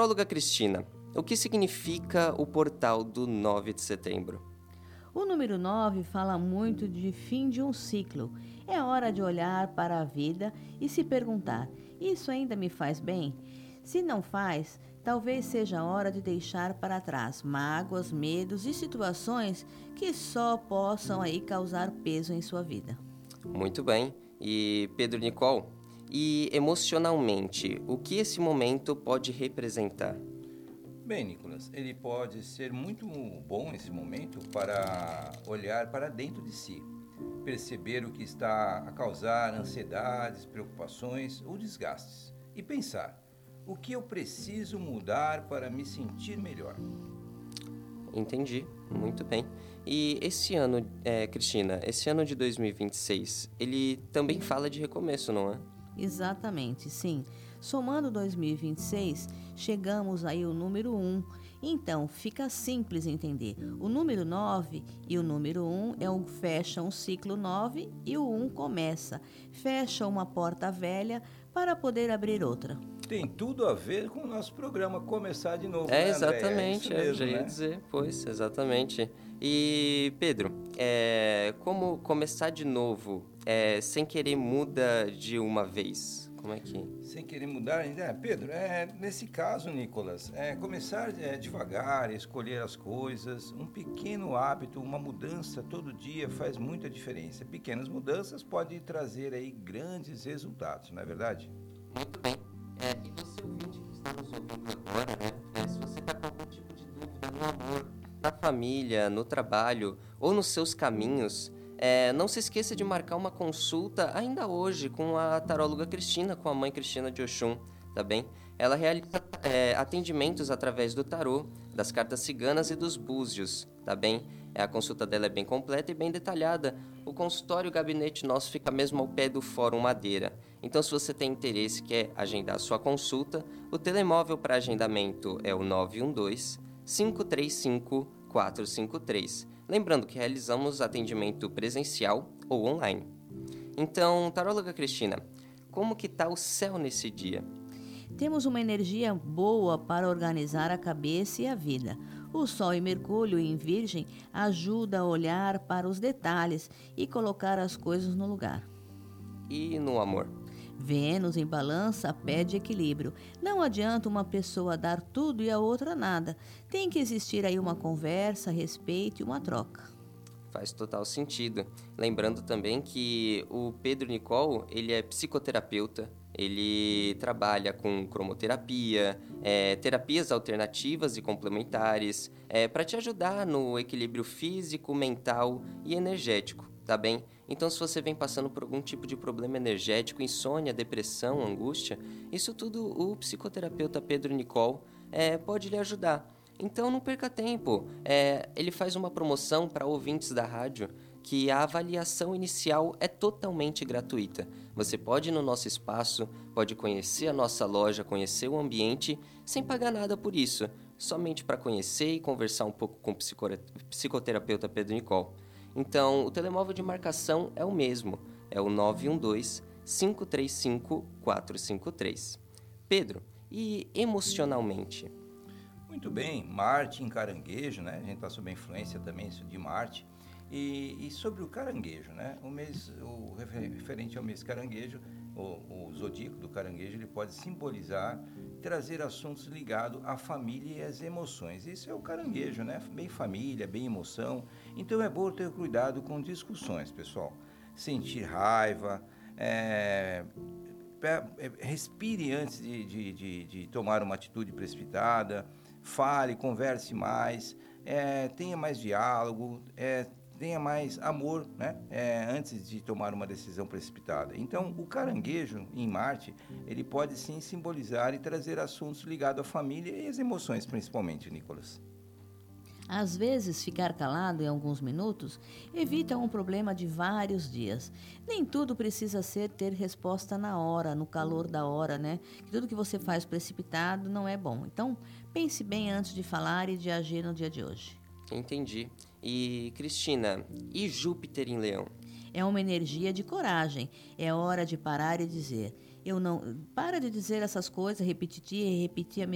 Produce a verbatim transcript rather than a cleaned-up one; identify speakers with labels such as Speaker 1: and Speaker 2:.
Speaker 1: taróloga Cristina, o que significa o portal do nove de setembro?
Speaker 2: O número nove fala muito de fim de um ciclo. É hora de olhar para a vida e se perguntar: isso ainda me faz bem? Se não faz, talvez seja a hora de deixar para trás mágoas, medos e situações que só possam aí causar peso em sua vida.
Speaker 1: Muito bem. E Pedro Nicole, e emocionalmente, o que esse momento pode representar?
Speaker 3: Bem, Nicolas, ele pode ser muito bom nesse momento para olhar para dentro de si, perceber o que está a causar ansiedades, preocupações ou desgastes e pensar: o que eu preciso mudar para me sentir melhor?
Speaker 1: Entendi, muito bem. E esse ano, é, Cristina, esse ano de dois mil e vinte e seis, ele também fala de recomeço, não é?
Speaker 2: Exatamente, sim. Somando dois mil e vinte e seis, chegamos aí ao número um. Então, fica simples entender. O número nove e o número um é o fecha um ciclo nove e o um começa. Fecha uma porta velha para poder abrir outra.
Speaker 3: Tem tudo a ver com o nosso programa Começar de Novo,
Speaker 1: É,
Speaker 3: né, André?
Speaker 1: exatamente,
Speaker 3: É
Speaker 1: eu
Speaker 3: isso
Speaker 1: já
Speaker 3: mesmo,
Speaker 1: ia
Speaker 3: né?
Speaker 1: dizer, pois, exatamente. E, Pedro, é, como começar de novo, é, sem querer muda de uma vez? Como é que...
Speaker 3: Sem querer mudar, é, Pedro, é, nesse caso, Nicolas, é, começar é, devagar, escolher as coisas, um pequeno hábito, uma mudança todo dia faz muita diferença. Pequenas mudanças podem trazer aí grandes resultados, não é verdade?
Speaker 1: Muito bem. É, e você ouvinte que está nos ouvindo agora, né? É, se você está com algum tipo de dúvida no amor, na família, no trabalho ou nos seus caminhos, é, não se esqueça de marcar uma consulta ainda hoje com a taróloga Cristina, com a mãe Cristina de Oxum, tá bem? Ela realiza é, atendimentos através do tarô, das cartas ciganas e dos búzios, tá bem? É, a consulta dela é bem completa e bem detalhada. O consultório e o gabinete nosso fica mesmo ao pé do Fórum Madeira. Então, se você tem interesse e quer agendar a sua consulta, o telemóvel para agendamento é o nove um dois, cinco três cinco, quatro cinco três. Lembrando que realizamos atendimento presencial ou online. Então, taróloga Cristina, como que tá o céu nesse dia?
Speaker 2: Temos uma energia boa para organizar a cabeça e a vida. O Sol e Mercúrio em Virgem ajuda a olhar para os detalhes e colocar as coisas no lugar.
Speaker 1: E no amor?
Speaker 2: Vênus em Balança pede equilíbrio. Não adianta uma pessoa dar tudo e a outra nada. Tem que existir aí uma conversa, respeito e uma troca.
Speaker 1: Faz total sentido. Lembrando também que o Pedro Nicole, ele é psicoterapeuta, ele trabalha com cromoterapia, é, terapias alternativas e complementares, é, para te ajudar no equilíbrio físico, mental e energético, tá bem? Então, se você vem passando por algum tipo de problema energético, insônia, depressão, angústia, isso tudo o psicoterapeuta Pedro Nicole é, pode lhe ajudar. Então não perca tempo, é, ele faz uma promoção para ouvintes da rádio que a avaliação inicial é totalmente gratuita. Você pode ir no nosso espaço, pode conhecer a nossa loja, conhecer o ambiente, sem pagar nada por isso, somente para conhecer e conversar um pouco com o psicoterapeuta Pedro Nicole. Então o telemóvel de marcação é o mesmo, é o nove um dois, cinco três cinco, quatro cinco três. Pedro, e emocionalmente?
Speaker 3: Muito bem, Marte em Caranguejo, né? A gente está sob a influência também de Marte. E, e sobre o caranguejo, né? O mês, o referente ao mês caranguejo, o, o zodíaco do caranguejo, ele pode simbolizar, trazer assuntos ligados à família e às emoções. Isso é o caranguejo, né? Bem família, bem emoção. Então é bom ter cuidado com discussões, pessoal. Sentir raiva, é, respire antes de, de, de, de tomar uma atitude precipitada. Fale, converse mais, é, tenha mais diálogo, é, tenha mais amor, né? É, antes de tomar uma decisão precipitada. Então, o caranguejo em Marte, ele pode sim simbolizar e trazer assuntos ligados à família e às emoções, principalmente, Nicolas.
Speaker 2: Às vezes, ficar calado em alguns minutos evita um problema de vários dias. Nem tudo precisa ser ter resposta na hora, no calor da hora, né? Que tudo que você faz precipitado não é bom. Então, pense bem antes de falar e de agir no dia de hoje.
Speaker 1: Entendi. E, Cristina, e Júpiter em Leão?
Speaker 2: É uma energia de coragem. É hora de parar e dizer: eu não. Para de dizer essas coisas, repetir e repetir a